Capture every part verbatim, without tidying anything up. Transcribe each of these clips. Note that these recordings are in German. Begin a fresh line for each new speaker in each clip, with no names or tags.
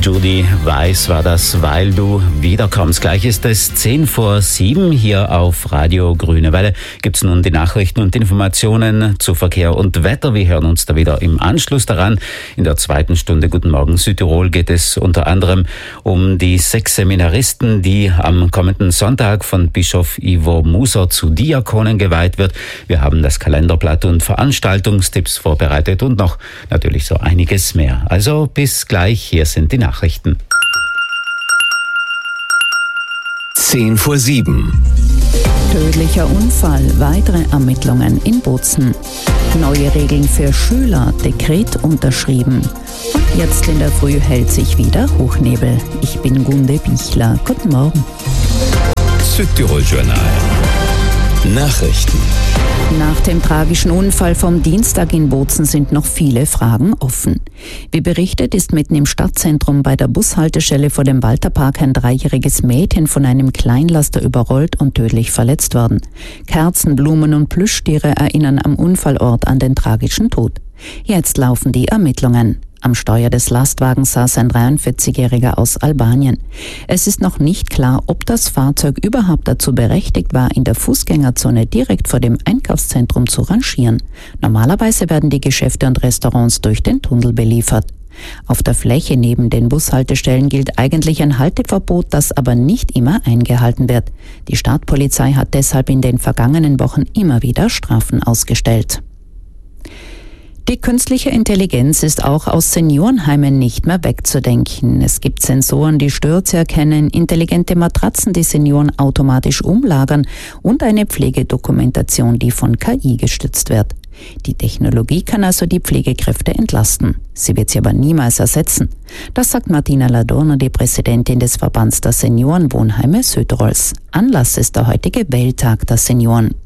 Judy Weiss war das, weil du wiederkommst. Gleich ist es zehn vor sieben hier auf Radio Grüne Welle. Gibt's nun die Nachrichten und Informationen zu Verkehr und Wetter. Wir hören uns da wieder im Anschluss daran. In der zweiten Stunde Guten Morgen Südtirol geht es unter anderem um die sechs Seminaristen, die am kommenden Sonntag von Bischof Ivo Muser zu Diakonen geweiht wird. Wir haben das Kalenderblatt und Veranstaltungstipps vorbereitet und noch natürlich so einiges mehr. Also bis gleich, hier sind die Nachrichten.
zehn vor sieben.
Tödlicher Unfall, weitere Ermittlungen in Bozen. Neue Regeln für Schüler, Dekret unterschrieben. Und jetzt in der Früh hält sich wieder Hochnebel. Ich bin Gunde Bichler. Guten Morgen.
Südtirol Journal. Nachrichten.
Nach dem tragischen Unfall vom Dienstag in Bozen sind noch viele Fragen offen. Wie berichtet, ist mitten im Stadtzentrum bei der Bushaltestelle vor dem Walterpark ein dreijähriges Mädchen von einem Kleinlaster überrollt und tödlich verletzt worden. Kerzen, Blumen und Plüschtiere erinnern am Unfallort an den tragischen Tod. Jetzt laufen die Ermittlungen. Am Steuer des Lastwagens saß ein dreiundvierzigjähriger aus Albanien. Es ist noch nicht klar, ob das Fahrzeug überhaupt dazu berechtigt war, in der Fußgängerzone direkt vor dem Einkaufszentrum zu rangieren. Normalerweise werden die Geschäfte und Restaurants durch den Tunnel beliefert. Auf der Fläche neben den Bushaltestellen gilt eigentlich ein Halteverbot, das aber nicht immer eingehalten wird. Die Stadtpolizei hat deshalb in den vergangenen Wochen immer wieder Strafen ausgestellt. Die künstliche Intelligenz ist auch aus Seniorenheimen nicht mehr wegzudenken. Es gibt Sensoren, die Stürze erkennen, intelligente Matratzen, die Senioren automatisch umlagern und eine Pflegedokumentation, die von K I gestützt wird. Die Technologie kann also die Pflegekräfte entlasten. Sie wird sie aber niemals ersetzen. Das sagt Martina Ladurner, die Präsidentin des Verbands der Seniorenwohnheime Südtirols. Anlass ist der heutige Welttag der Senioren.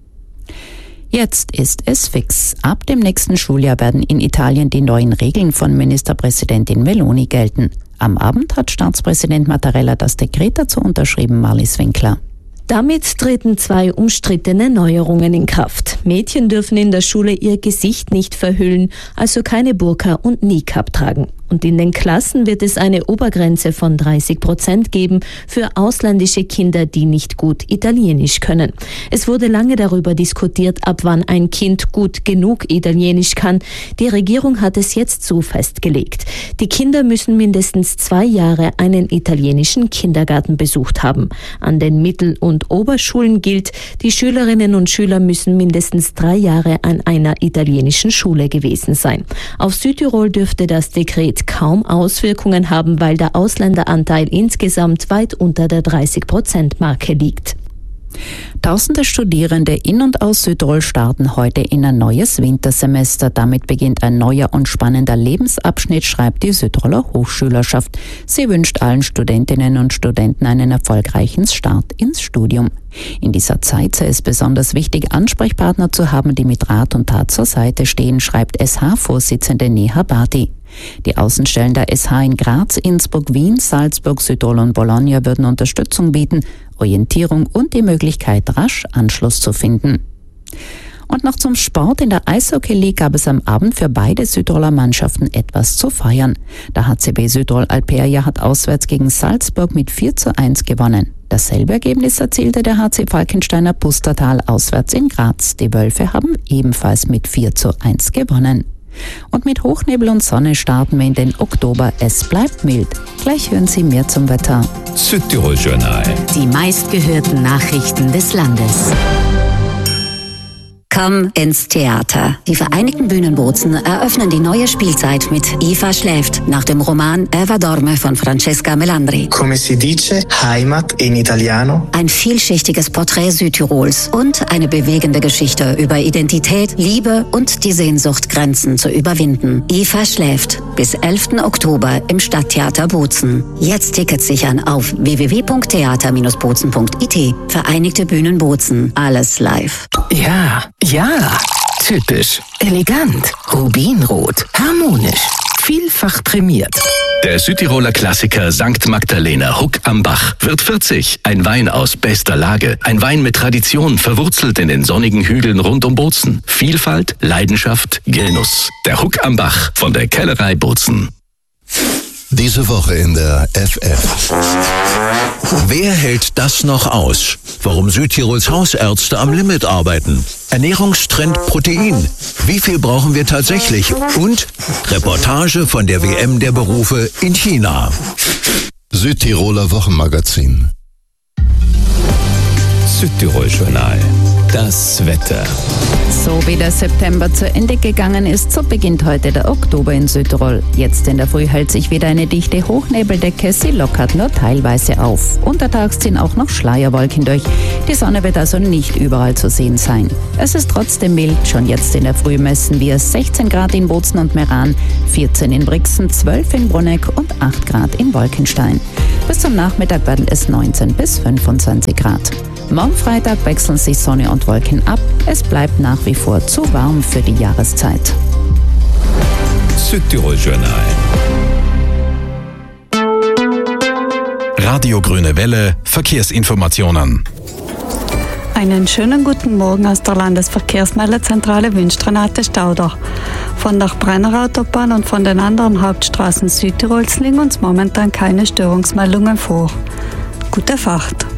Jetzt ist es fix. Ab dem nächsten Schuljahr werden in Italien die neuen Regeln von Ministerpräsidentin Meloni gelten. Am Abend hat Staatspräsident Mattarella das Dekret dazu unterschrieben, Marlies Winkler.
Damit treten zwei umstrittene Neuerungen in Kraft. Mädchen dürfen in der Schule ihr Gesicht nicht verhüllen, also keine Burka und Niqab tragen. Und in den Klassen wird es eine Obergrenze von dreißig Prozent geben für ausländische Kinder, die nicht gut Italienisch können. Es wurde lange darüber diskutiert, ab wann ein Kind gut genug Italienisch kann. Die Regierung hat es jetzt so festgelegt. Die Kinder müssen mindestens zwei Jahre einen italienischen Kindergarten besucht haben. An den Mittel- und Oberschulen gilt, die Schülerinnen und Schüler müssen mindestens drei Jahre an einer italienischen Schule gewesen sein. Auf Südtirol dürfte das Dekret kaum Auswirkungen haben, weil der Ausländeranteil insgesamt weit unter der dreißig Prozent Marke liegt.
Tausende Studierende in und aus Südtirol starten heute in ein neues Wintersemester. Damit beginnt ein neuer und spannender Lebensabschnitt, schreibt die Südtiroler Hochschülerschaft. Sie wünscht allen Studentinnen und Studenten einen erfolgreichen Start ins Studium. In dieser Zeit sei es besonders wichtig, Ansprechpartner zu haben, die mit Rat und Tat zur Seite stehen, schreibt S H-Vorsitzende Neha Bhatti. Die Außenstellen der S H in Graz, Innsbruck, Wien, Salzburg, Südtirol und Bologna würden Unterstützung bieten, Orientierung und die Möglichkeit, rasch Anschluss zu finden. Und noch zum Sport. In der Eishockey League gab es am Abend für beide Südtiroler Mannschaften etwas zu feiern. Der H C B Südtirol Alperia hat auswärts gegen Salzburg mit vier zu eins gewonnen. Dasselbe Ergebnis erzielte der H C Falkensteiner Pustertal auswärts in Graz. Die Wölfe haben ebenfalls mit vier zu eins gewonnen. Und mit Hochnebel und Sonne starten wir in den Oktober. Es bleibt mild. Gleich hören Sie mehr zum Wetter.
Südtirol Journal.
Die meistgehörten Nachrichten des Landes. Komm ins Theater. Die Vereinigten Bühnen Bozen eröffnen die neue Spielzeit mit Eva schläft nach dem Roman Eva dorme von Francesca Melandri.
Come si dice Heimat in Italiano?
Ein vielschichtiges Porträt Südtirols und eine bewegende Geschichte über Identität, Liebe und die Sehnsucht, Grenzen zu überwinden. Eva schläft bis elften Oktober im Stadttheater Bozen. Jetzt Tickets sichern auf w w w punkt theater Bindestrich bozen punkt i t. Vereinigte Bühnen Bozen. Alles live.
Ja, ja, typisch, elegant, rubinrot, harmonisch, vielfach prämiert.
Der Südtiroler Klassiker Sankt Magdalena Huck am Bach wird vierzig. Ein Wein aus bester Lage. Ein Wein mit Tradition, verwurzelt in den sonnigen Hügeln rund um Bozen. Vielfalt, Leidenschaft, Genuss. Der Huck am Bach von der Kellerei Bozen.
Diese Woche in der F F.
Wer hält das noch aus? Warum Südtirols Hausärzte am Limit arbeiten? Ernährungstrend Protein. Wie viel brauchen wir tatsächlich? Und Reportage von der W M der Berufe in China.
Südtiroler Wochenmagazin.
Südtirol Journal. Das Wetter.
So wie der September zu Ende gegangen ist, so beginnt heute der Oktober in Südtirol. Jetzt in der Früh hält sich wieder eine dichte Hochnebeldecke, sie lockert nur teilweise auf. Untertags ziehen auch noch Schleierwolken durch. Die Sonne wird also nicht überall zu sehen sein. Es ist trotzdem mild, schon jetzt in der Früh messen wir sechzehn Grad in Bozen und Meran, vierzehn in Brixen, zwölf in Bruneck und acht Grad in Wolkenstein. Bis zum Nachmittag werden es neunzehn bis fünfundzwanzig Grad. Morgen Freitag wechseln sich Sonne und Wolken ab. Es bleibt nach wie vor zu warm für die Jahreszeit.
Südtirol Journal.
Radio Grüne Welle, Verkehrsinformationen.
Einen schönen guten Morgen aus der Landesverkehrsmeldezentrale wünscht Renate Stauder. Von der Brenner Autobahn und von den anderen Hauptstraßen Südtirols liegen uns momentan keine Störungsmeldungen vor. Gute Fahrt!